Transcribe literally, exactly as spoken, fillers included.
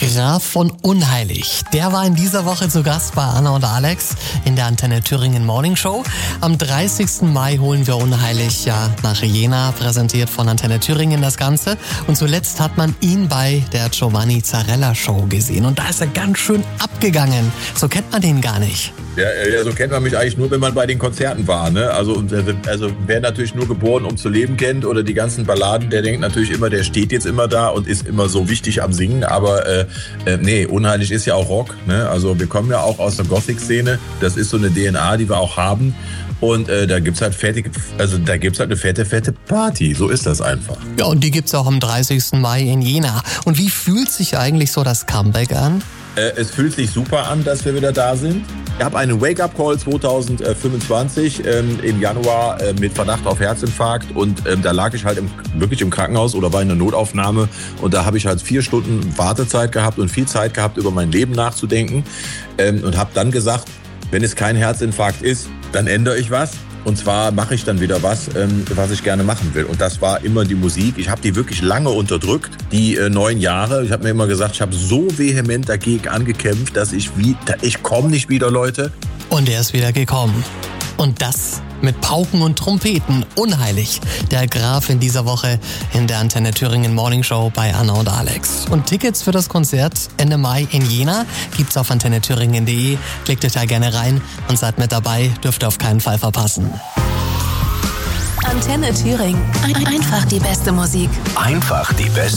Graf von Unheilig, der war in dieser Woche zu Gast bei Anna und Alex in der Antenne Thüringen Morning Show. Am dreißigsten Mai holen wir Unheilig ja nach Jena, präsentiert von Antenne Thüringen das Ganze. Und zuletzt hat man ihn bei der Giovanni Zarella Show gesehen. Und da ist er ganz schön abgegangen. So kennt man den gar nicht. Ja, ja, so kennt man mich eigentlich nur, wenn man bei den Konzerten war. Ne? Also, also wer natürlich nur geboren, um zu leben kennt oder die ganzen Balladen, der denkt natürlich immer, der steht jetzt immer da und ist immer so wichtig am Singen. Aber äh, äh, nee, Unheilig ist ja auch Rock. Ne? Also wir kommen ja auch aus der Gothic-Szene. Das ist so eine D N A, die wir auch haben. Und äh, da gibt's halt fertig, also da gibt's halt eine fette, fette Party. So ist das einfach. Ja, und die gibt's auch am dreißigsten Mai in Jena. Und wie fühlt sich eigentlich so das Comeback an? Äh, es fühlt sich super an, dass wir wieder da sind. Ich habe einen Wake-up-Call zwanzig fünfundzwanzig ähm, im Januar äh, mit Verdacht auf Herzinfarkt und ähm, da lag ich halt im, wirklich im Krankenhaus oder war in der Notaufnahme und da habe ich halt vier Stunden Wartezeit gehabt und viel Zeit gehabt, über mein Leben nachzudenken ähm, und habe dann gesagt, wenn es kein Herzinfarkt ist, dann ändere ich was. Und zwar mache ich dann wieder was, ähm, was ich gerne machen will. Und das war immer die Musik. Ich habe die wirklich lange unterdrückt, die äh, neun Jahre. Ich habe mir immer gesagt, ich habe so vehement dagegen angekämpft, dass ich wie, ich komme nicht wieder, Leute. Und er ist wieder gekommen. Und das mit Pauken und Trompeten. Unheilig. Der Graf in dieser Woche in der Antenne Thüringen Morning Show bei Anna und Alex. Und Tickets für das Konzert Ende Mai in Jena gibt's auf antenne thüringen punkt de. Klickt euch da gerne rein und seid mit dabei. Dürft ihr auf keinen Fall verpassen. Antenne Thüringen. Einfach die beste Musik. Einfach die beste